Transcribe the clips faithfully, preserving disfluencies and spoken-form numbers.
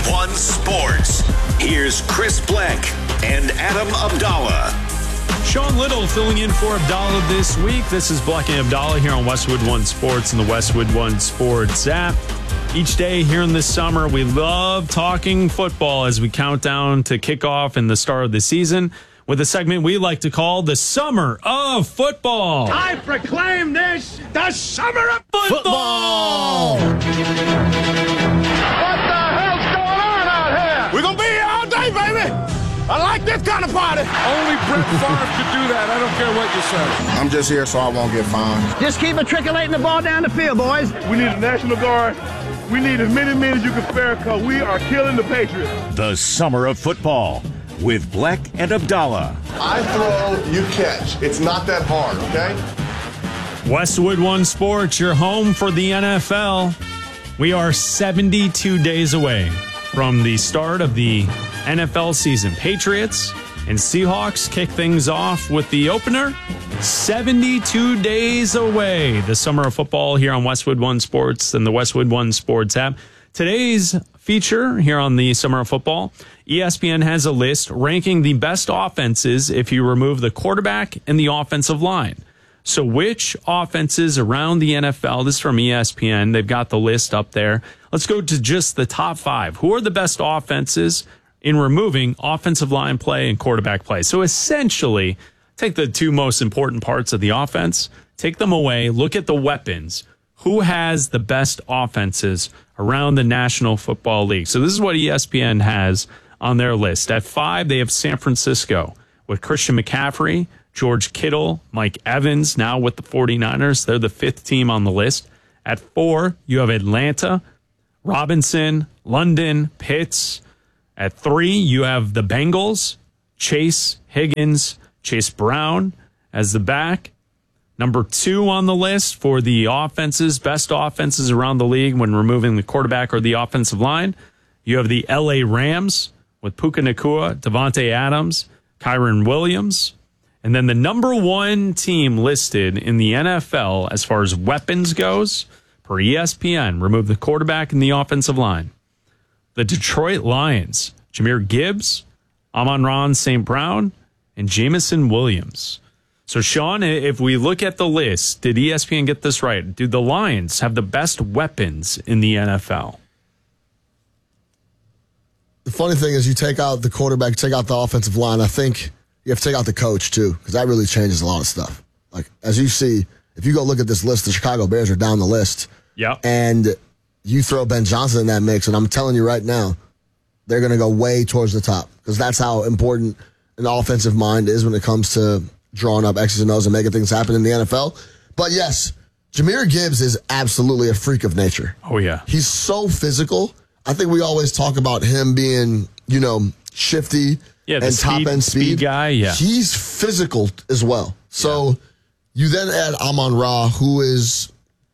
One Sports. Here's Chris Black and Adam Abdallah. Sean Little filling in for Abdallah this week. This is Black and Abdallah here on Westwood One Sports and the Westwood One Sports app. Each day here in the summer, we love talking football as we count down to kickoff and the start of the season with a segment we like to call the Summer of Football. I proclaim this the Summer of Football! What the hell's going on out here? We're going to be here all day, baby. I like this kind of party. Only Brett Favre could do that. I don't care what you say. I'm just here so I won't get fined. Just keep matriculating the ball down the field, boys. We need a National Guard. We need as many men as you can spare because we are killing the Patriots. The Summer of Football with Black and Abdallah. I throw, you catch. It's not that hard, okay? Westwood One Sports, your home for the N F L. We are seventy-two days away from the start of the N F L season. Patriots and Seahawks kick things off with the opener. seventy-two days away. The Summer of Football here on Westwood One Sports and the Westwood One Sports app. Today's feature here on the Summer of Football, E S P N has a list ranking the best offenses if you remove the quarterback and the offensive line. So which offenses around the N F L, this is from E S P N, they've got the list up there. Let's go to just the top five. Who are the best offenses in removing offensive line play and quarterback play? So essentially, take the two most important parts of the offense, take them away, look at the weapons. Who has the best offenses around the National Football League? So this is what E S P N has on their list. At five, they have San Francisco with Christian McCaffrey, George Kittle, Mike Evans, now with the 49ers. They're the fifth team on the list. At four, you have Atlanta, Robinson, London, Pitts. At three, you have the Bengals, Chase, Higgins, Chase Brown as the back. Number two on the list for the offenses, best offenses around the league when removing the quarterback or the offensive line, you have the L A Rams with Puka Nacua, Devontae Adams, Kyron Williams. And then the number one team listed in the N F L as far as weapons goes, per E S P N, remove the quarterback and the offensive line. The Detroit Lions, Jahmyr Gibbs, Amon-Ra Saint Brown, and Jameson Williams. So, Sean, if we look at the list, did E S P N get this right? Do the Lions have the best weapons in the N F L? The funny thing is you take out the quarterback, take out the offensive line. I think you have to take out the coach, too, because that really changes a lot of stuff. Like, as you see, if you go look at this list, the Chicago Bears are down the list. Yep. And you throw Ben Johnson in that mix, and I'm telling you right now, they're going to go way towards the top because that's how important an offensive mind is when it comes to drawing up X's and O's and making things happen in the N F L. But, yes, Jahmyr Gibbs is absolutely a freak of nature. Oh, yeah. He's so physical. I think we always talk about him being, you know, shifty yeah, the and speed, top-end speed. speed guy. Yeah, he's physical as well. So yeah. You then add Amon-Ra, who is,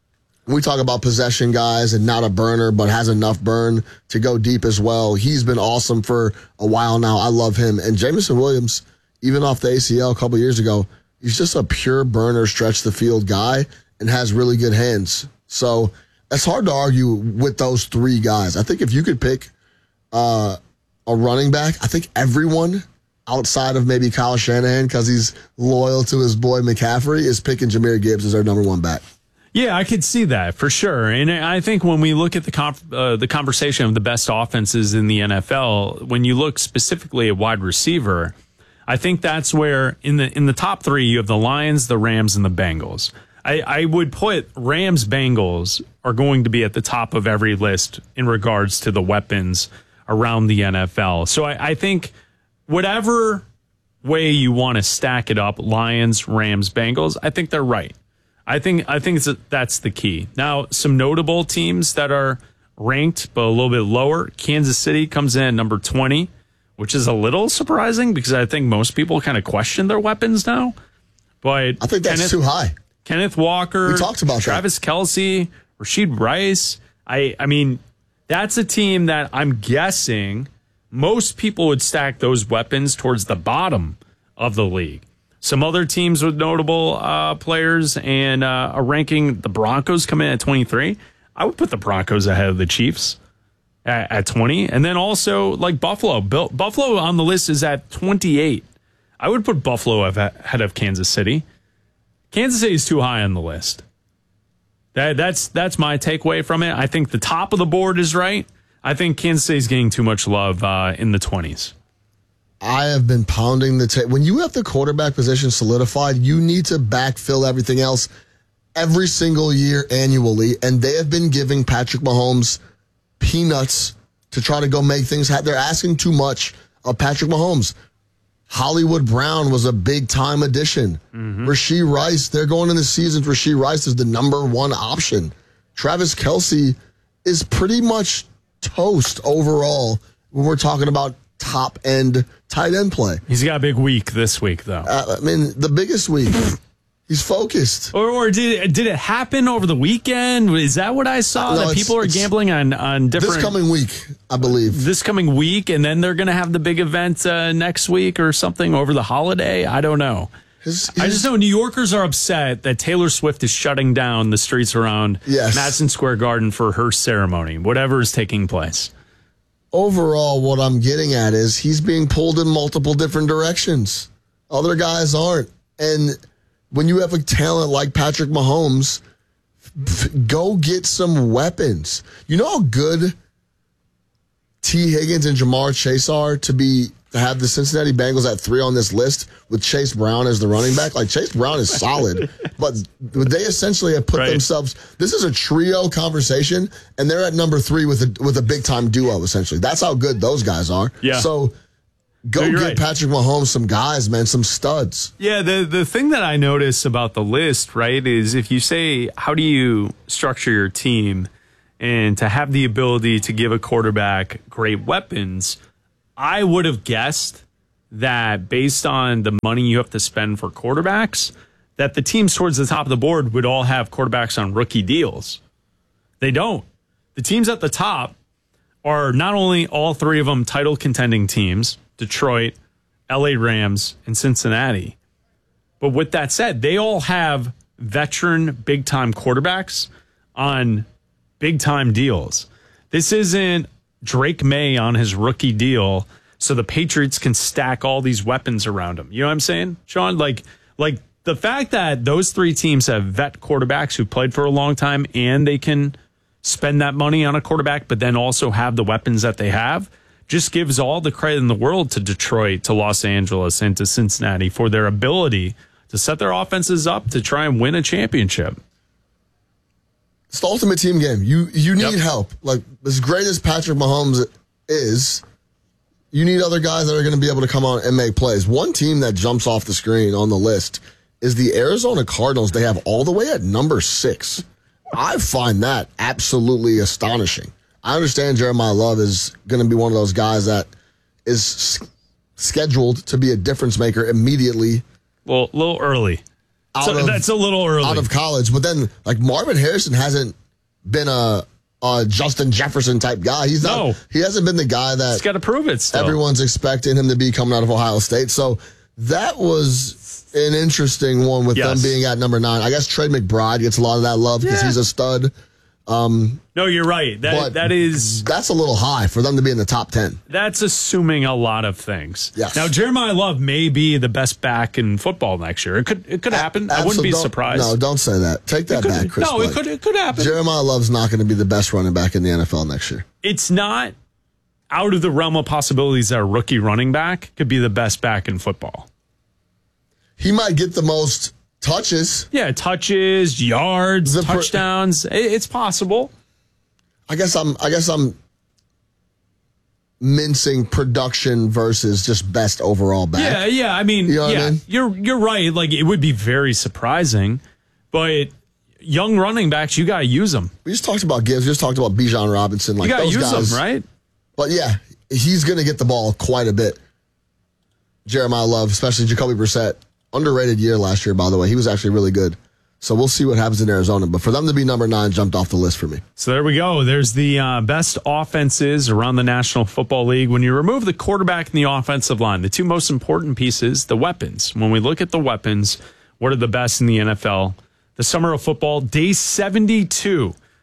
we talk about possession guys and not a burner, but has enough burn to go deep as well. He's been awesome for a while now. I love him. And Jameson Williams, even off the A C L a couple years ago, he's just a pure burner, stretch the field guy and has really good hands. So it's hard to argue with those three guys. I think if you could pick uh, a running back, I think everyone outside of maybe Kyle Shanahan, because he's loyal to his boy McCaffrey, is picking Jahmyr Gibbs as their number one back. Yeah, I could see that for sure. And I think when we look at the comp- uh, the conversation of the best offenses in the N F L, when you look specifically at wide receiver, I think that's where in the in the top three, you have the Lions, the Rams, and the Bengals. I, I would put Rams, Bengals are going to be at the top of every list in regards to the weapons around the N F L. So I, I think whatever way you want to stack it up, Lions, Rams, Bengals, I think they're right. I think I think it's a, that's the key. Now, some notable teams that are ranked but a little bit lower. Kansas City comes in at number twenty, which is a little surprising because I think most people kind of question their weapons now. But I think that's Kenneth, too high. Kenneth Walker, we talked about Travis that. Kelce, Rashid Rice. I I mean, that's a team that I'm guessing most people would stack those weapons towards the bottom of the league. Some other teams with notable uh, players and uh, a ranking, the Broncos come in at twenty-three. I would put the Broncos ahead of the Chiefs. at, at twenty. And then also like Buffalo. Bill, Buffalo on the list is at twenty-eight. I would put Buffalo ahead of Kansas City. Kansas City is too high on the list. That, that's that's my takeaway from it. I think the top of the board is right. I think Kansas City is getting too much love uh, in the twenties. I have been pounding the tape. When you have the quarterback position solidified, you need to backfill everything else every single year annually. And they have been giving Patrick Mahomes peanuts to try to go make things happen. They're asking too much of Patrick Mahomes. Hollywood Brown was a big-time addition. Mm-hmm. Rashee Rice, they're going in the season. Rashee Rice is the number one option. Travis Kelce is pretty much toast overall when we're talking about top-end tight end play. He's got a big week this week, though. Uh, I mean, the biggest week. He's focused. Or, or did did it happen over the weekend? Is that what I saw? No, that people are gambling on, on different... This coming week, I believe. This coming week, and then they're going to have the big event uh, next week or something over the holiday? I don't know. His, his, I just know New Yorkers are upset that Taylor Swift is shutting down the streets around yes. Madison Square Garden for her ceremony, whatever is taking place. Overall, what I'm getting at is he's being pulled in multiple different directions. Other guys aren't. And when you have a talent like Patrick Mahomes, f- go get some weapons. You know how good T. Higgins and Jamar Chase are to be to have the Cincinnati Bengals at three on this list with Chase Brown as the running back? Like, Chase Brown is solid, but they essentially have put right. themselves, this is a trio conversation, and they're at number three with a with a big-time duo, essentially. That's how good those guys are. Yeah. So go no, get right. Patrick Mahomes some guys, man, some studs. Yeah, the, the thing that I notice about the list, right, is if you say, how do you structure your team and to have the ability to give a quarterback great weapons, I would have guessed that based on the money you have to spend for quarterbacks, that the teams towards the top of the board would all have quarterbacks on rookie deals. They don't. The teams at the top are not only all three of them title contending teams, Detroit, L A Rams, and Cincinnati. But with that said, they all have veteran big-time quarterbacks on big-time deals. This isn't Drake May on his rookie deal so the Patriots can stack all these weapons around him. You know what I'm saying, Sean? Like, like the fact that those three teams have vet quarterbacks who played for a long time and they can spend that money on a quarterback, but then also have the weapons that they have, just gives all the credit in the world to Detroit, to Los Angeles, and to Cincinnati for their ability to set their offenses up to try and win a championship. It's the ultimate team game. You you need Yep. help. Like, as great as Patrick Mahomes is, you need other guys that are going to be able to come on and make plays. One team that jumps off the screen on the list is the Arizona Cardinals. They have all the way at number six. I find that absolutely astonishing. I understand Jeremiah Love is going to be one of those guys that is s- scheduled to be a difference maker immediately. Well, a little early. So of, that's a little early. Out of college. But then, like, Marvin Harrison hasn't been a, a Justin Jefferson type guy. He's not. No. He hasn't been the guy that He's got to prove it still. Everyone's expecting him to be coming out of Ohio State. So that was an interesting one with yes. them being at number nine. I guess Trey McBride gets a lot of that love because yeah. he's a stud. Um, no, you're right. That that is that's a little high for them to be in the top ten. That's assuming a lot of things. Yes. Now Jeremiah Love may be the best back in football next year. It could it could happen. I wouldn't be surprised. No, don't say that. Take that could, back, Chris. No, Blake. it could it could happen. Jeremiah Love's not going to be the best running back in the N F L next year. It's not out of the realm of possibilities that a rookie running back could be the best back in football. He might get the most touches. Yeah, touches, yards, The per- touchdowns. It, it's possible. I guess I'm I guess I'm mincing production versus just best overall back. Yeah, yeah. I mean, You know what yeah, I mean? you're you're right. Like, it would be very surprising, but young running backs, you got to use them. We just talked about Gibbs. We just talked about Bijan Robinson. Like, You got to those use guys, them, right? But yeah, he's going to get the ball quite a bit. Jeremiah Love, especially Jacoby Brissett. Underrated year last year, by the way. He was actually really good. So we'll see what happens in Arizona. But for them to be number nine jumped off the list for me. So there we go. There's the uh, best offenses around the National Football League. When you remove the quarterback and the offensive line, the two most important pieces, the weapons. When we look at the weapons, what are the best in the N F L? The summer of football, day seventy-two.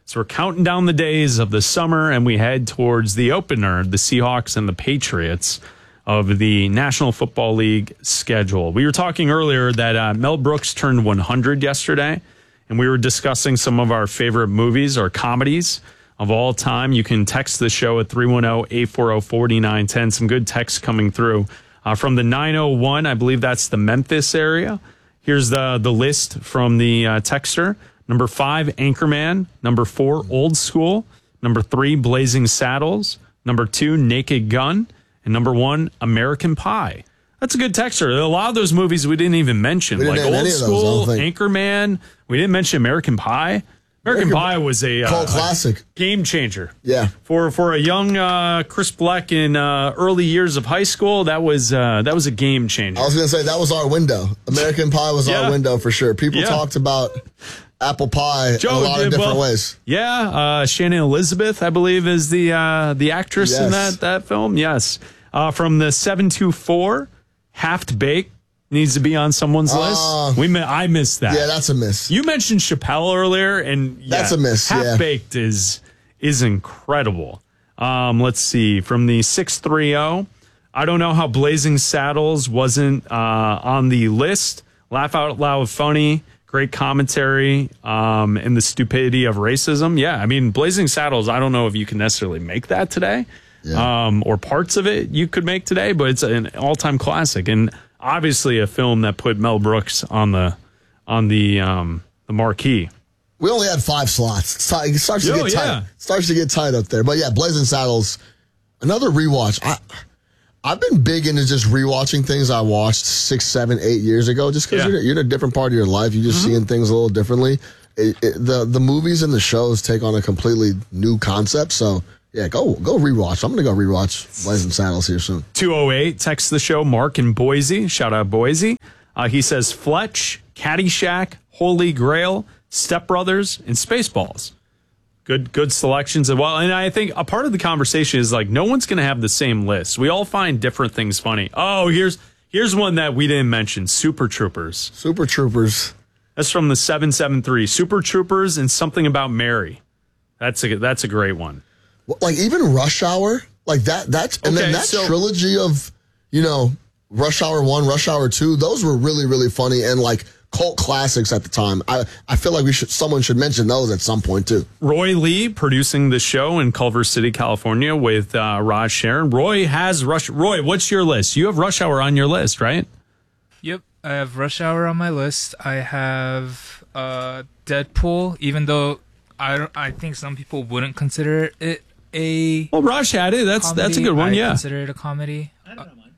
So we're counting down the days of the summer, and we head towards the opener, the Seahawks and the Patriots of the National Football League schedule. We were talking earlier that uh, Mel Brooks turned one hundred yesterday, and we were discussing some of our favorite movies or comedies of all time. You can text the show at three one zero, eight four zero, four nine one zero. Some good texts coming through. Uh, from the nine oh one, I believe that's the Memphis area. Here's the, the list from the uh, texter. Number five, Anchorman. Number four, Old School. Number three, Blazing Saddles. Number two, Naked Gun. And number one, American Pie. That's a good texter. A lot of those movies we didn't even mention. We didn't like name Old any of those, I School, don't think. Anchorman. We didn't mention American Pie. American, American Pie was a, uh, cult classic. a game changer. Yeah. For for a young uh, Chris Black in uh, early years of high school, that was uh, that was a game changer. I was going to say, that was our window. American Pie was Yeah. our window for sure. People Yeah. talked about apple pie Joe in a lot did of different well. ways. Yeah, uh, Shannon Elizabeth, I believe, is the uh, the actress in Yes. that that film. Yes, uh, from the seven two four, Half Baked needs to be on someone's Uh, list. We mi- I missed that. Yeah, that's a miss. You mentioned Chappelle earlier, and yeah, That's a miss, Half yeah. Baked is is incredible. Um, let's see, from the six three zero. I don't know how Blazing Saddles wasn't uh, on the list. Laugh out loud, funny. Great commentary um, and the stupidity of racism. Yeah, I mean, Blazing Saddles, I don't know if you can necessarily make that today Yeah. um, or parts of it you could make today, but it's an all-time classic and obviously a film that put Mel Brooks on the on the um, the marquee. We only had five slots. It's ti- It starts to Oh, get tight. yeah. It starts to get tight up there. But yeah, Blazing Saddles, another rewatch. I, I've been big into just rewatching things I watched six, seven, eight years ago. Just because Yeah. you're, you're in a different part of your life, you're just seeing things a little differently. It, it, the the movies and the shows take on a completely new concept. So yeah, go go rewatch. I'm gonna go rewatch Blazing Saddles here soon. two oh eight, text the show, Mark in Boise. Shout out Boise. Uh, he says Fletch, Caddyshack, Holy Grail, Step Brothers, and Spaceballs. Good, good selections as well. And I think a part of the conversation is like no one's going to have the same list. We all find different things funny. Oh, here's here's one that we didn't mention: Super Troopers. Super Troopers. That's from the seven seven three. Super Troopers and Something About Mary. That's a that's a great one. Well, like even Rush Hour, like that. That's and Okay, then that so- trilogy of you know Rush Hour One, Rush Hour Two. Those were really really funny and like cult classics at the time. I I feel like we should someone should mention those at some point too. Roy Lee producing the show in Culver City, California with uh, Raj Sharon. Roy has Rush. Roy, what's your list? You have Rush Hour on your list, right? Yep, I have Rush Hour on my list. I have uh, Deadpool, even though I don't- I think some people wouldn't consider it a Well, Raj had it. That's comedy. that's a good one. I Yeah. consider it a comedy. I don't know mine.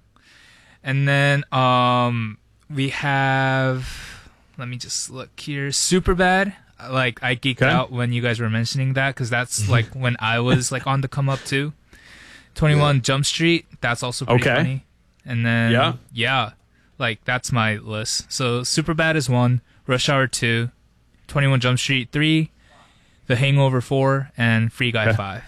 And then um, we have. Let me just look here. Superbad. Like I geeked Okay. out when you guys were mentioning that because that's like when I was like on the come up too. twenty-one Yeah. Jump Street. That's also pretty Okay. funny. And then Yeah. yeah, like that's my list. So Superbad is one, Rush Hour two, twenty-one Jump Street three, The Hangover four, and Free Guy Okay. five.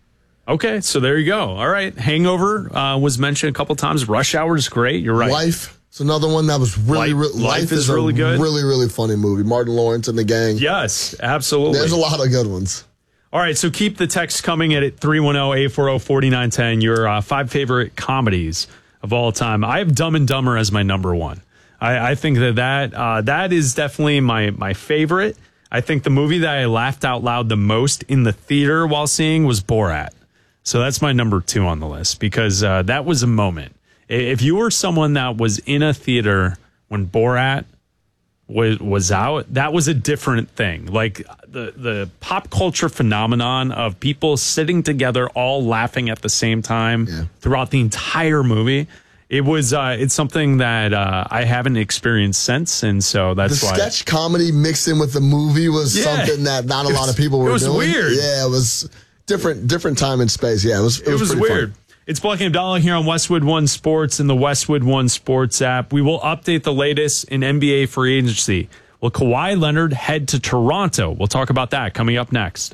Okay, so there you go. All right, Hangover uh, was mentioned a couple times. Rush Hour is great. You're right. Life. It's another one that was really, Life- really Life is a really good. Really, really funny movie. Martin Lawrence and the gang. Yes, absolutely. There's a lot of good ones. All right, so keep the text coming at three one zero, eight four zero, four nine one zero. Your uh, five favorite comedies of all time. I have Dumb and Dumber as my number one. I, I think that that, uh, that is definitely my, my favorite. I think the movie that I laughed out loud the most in the theater while seeing was Borat. So that's my number two on the list because uh, that was a moment. If you were someone that was in a theater when Borat was was out, that was a different thing. Like the the pop culture phenomenon of people sitting together, all laughing at the same time Yeah. throughout the entire movie. It was uh, it's something that uh, I haven't experienced since, and so The that's why. sketch comedy mixed in with the movie was Yeah. something that not a It lot was- of people were it was doing. weird. Yeah, it was different, different time and space. Yeah, it was. It, It was, was pretty weird. fun. It's Black and Abdallah here on Westwood One Sports and the Westwood One Sports app. We will update the latest in N B A free agency. Will Kawhi Leonard head to Toronto? We'll talk about that coming up next.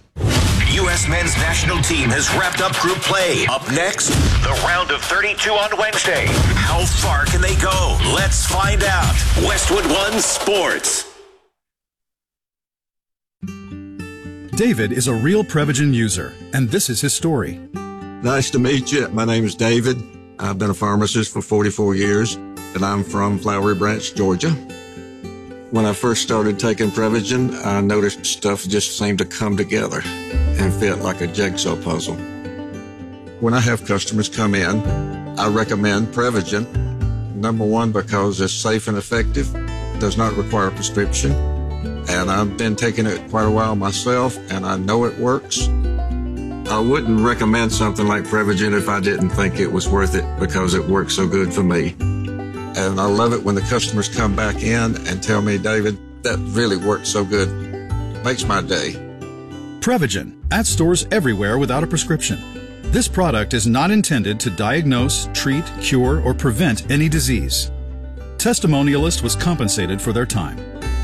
U S men's national team has wrapped up group play. Up next, the round of thirty-two on Wednesday. How far can they go? Let's find out. Westwood One Sports. David is a real Prevagen user, and this is his story. Nice to meet you. My name is David. I've been a pharmacist for forty-four years, and I'm from Flowery Branch, Georgia. When I first started taking Prevagen, I noticed stuff just seemed to come together and fit like a jigsaw puzzle. When I have customers come in, I recommend Prevagen. Number one, because it's safe and effective, does not require a prescription, and I've been taking it quite a while myself, and I know it works. I wouldn't recommend something like Prevagen if I didn't think it was worth it because it works so good for me. And I love it when the customers come back in and tell me, David, that really worked so good. Makes my day. Prevagen, at stores everywhere without a prescription. This product is not intended to diagnose, treat, cure, or prevent any disease. Testimonialist was compensated for their time.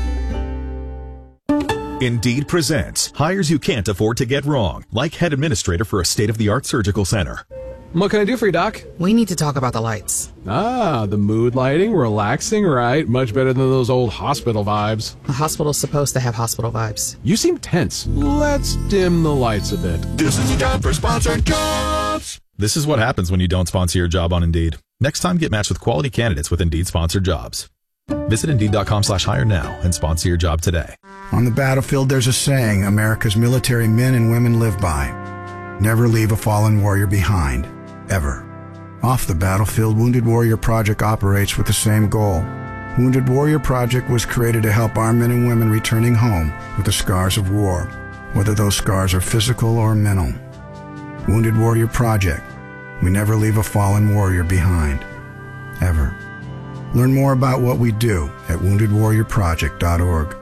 Indeed presents hires you can't afford to get wrong, like head administrator for a state-of-the-art surgical center. What can I do for you, Doc? We need to talk about the lights. Ah, the mood lighting, relaxing, right? Much better than those old hospital vibes. A hospital's supposed to have hospital vibes. You seem tense. Let's dim the lights a bit. This is a job for sponsored jobs. This is what happens when you don't sponsor your job on Indeed. Next time, get matched with quality candidates with Indeed sponsored jobs. Visit Indeed.com slash hire now and sponsor your job today. On the battlefield, there's a saying America's military men and women live by. Never leave a fallen warrior behind. Ever. Off the battlefield, Wounded Warrior Project operates with the same goal. Wounded Warrior Project was created to help our men and women returning home with the scars of war, whether those scars are physical or mental. Wounded Warrior Project. We never leave a fallen warrior behind. Ever. Learn more about what we do at wounded warrior project dot org.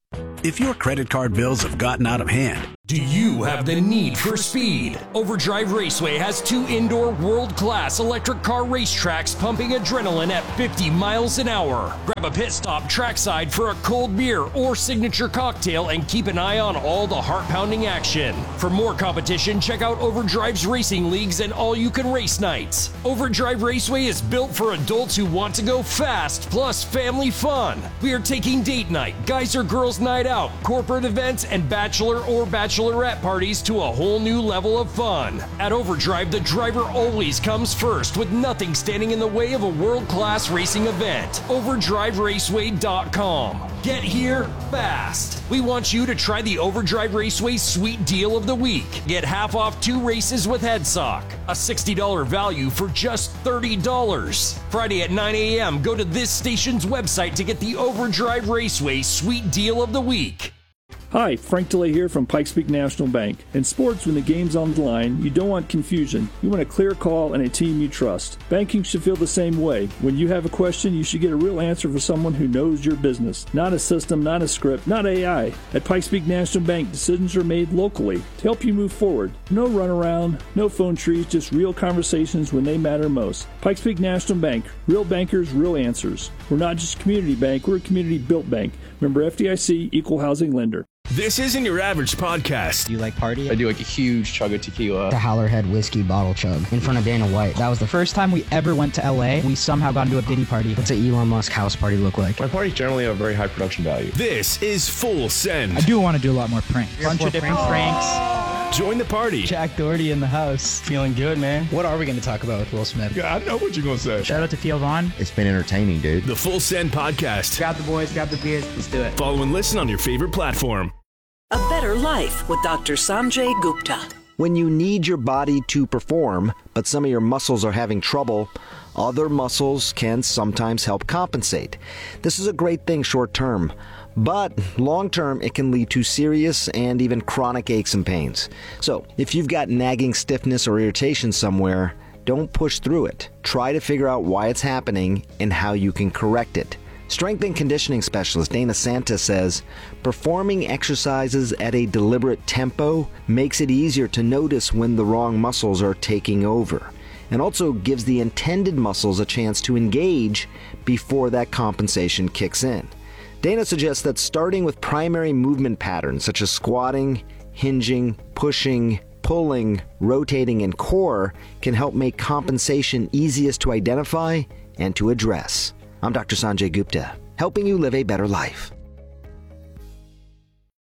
If your credit card bills have gotten out of hand, do you have the need for speed? Overdrive Raceway has two indoor world-class electric car racetracks pumping adrenaline at fifty miles an hour. Grab a pit stop trackside for a cold beer or signature cocktail and keep an eye on all the heart-pounding action. For more competition, check out Overdrive's racing leagues and all-you-can-race nights. Overdrive Raceway is built for adults who want to go fast, plus family fun. We are taking date night, guys or girls night out, corporate events, and bachelor or bachelorette parties to a whole new level of fun. At Overdrive, the driver always comes first, with nothing standing in the way of a world-class racing event. overdrive raceway dot com. Get here fast. We want you to try the Overdrive Raceway Sweet Deal of the Week. Get half off two races with HeadSock. A sixty dollars value for just thirty dollars. Friday at nine a.m., go to this station's website to get the Overdrive Raceway Sweet Deal of the Week. Hi, Frank DeLay here from Pikes Peak National Bank. In sports, when the game's on the line, you don't want confusion. You want a clear call and a team you trust. Banking should feel the same way. When you have a question, you should get a real answer from someone who knows your business. Not a system, not a script, not A I. At Pikes Peak National Bank, decisions are made locally to help you move forward. No runaround, no phone trees, just real conversations when they matter most. Pikes Peak National Bank. Real bankers, real answers. We're not just a community bank, we're a community-built bank. Member F D I C, Equal Housing Lender. This isn't your average podcast. Do you like party? I do like a huge chug of tequila. The Howlerhead whiskey bottle chug in front of Dana White. That was the first time we ever went to L A. We somehow got into a Diddy party. What's an Elon Musk house party look like? My parties generally have very high production value. This is Full Send. I do want to do a lot more pranks. Bunch of different pranks. Join the party. Jack Doherty in the house. Feeling good, man. What are we going to talk about with Will Smith? Yeah, I know what you're going to say. Shout out to Theo Vaughn. It's been entertaining, dude. The Full Send podcast. Grab the boys, grab the beers. Let's do it. Follow and listen on your favorite platform. A better life with Doctor Sanjay Gupta. When you need your body to perform, but some of your muscles are having trouble, other muscles can sometimes help compensate. This is a great thing short term, but long term it can lead to serious and even chronic aches and pains. So if you've got nagging stiffness or irritation somewhere, don't push through it. Try to figure out why it's happening and how you can correct it. Strength and conditioning specialist Dana Santa says, performing exercises at a deliberate tempo makes it easier to notice when the wrong muscles are taking over, and also gives the intended muscles a chance to engage before that compensation kicks in. Dana suggests that starting with primary movement patterns such as squatting, hinging, pushing, pulling, rotating, and core can help make compensation easiest to identify and to address. I'm Doctor Sanjay Gupta, helping you live a better life.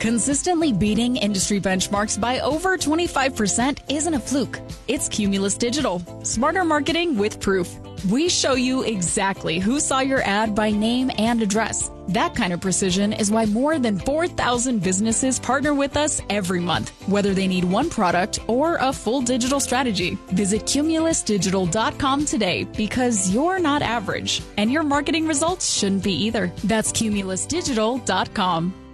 Consistently beating industry benchmarks by over twenty-five percent isn't a fluke. It's Cumulus Digital. Smarter marketing with proof. We show you exactly who saw your ad by name and address. That kind of precision is why more than four thousand businesses partner with us every month, whether they need one product or a full digital strategy. Visit cumulus digital dot com today because you're not average, and your marketing results shouldn't be either. That's cumulus digital dot com.